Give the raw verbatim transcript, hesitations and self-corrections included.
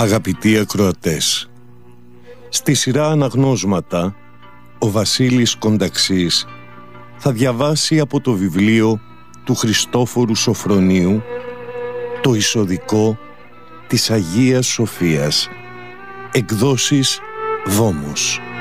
Αγαπητοί ακροατές, στη σειρά αναγνώσματα ο Βασίλης Κονταξής θα διαβάσει από το βιβλίο του Χριστόφορου Σοφρονίου το εισοδικό της Αγίας Σοφίας, εκδόσεις Δόμος.